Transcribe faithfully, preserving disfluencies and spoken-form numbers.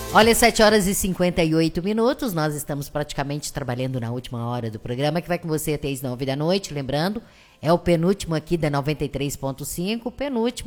Olha, sete horas e cinquenta e oito minutos, nós estamos praticamente trabalhando na última hora do programa, que vai com você até as nove da noite, lembrando, é o penúltimo aqui da noventa e três ponto cinco, penúltimo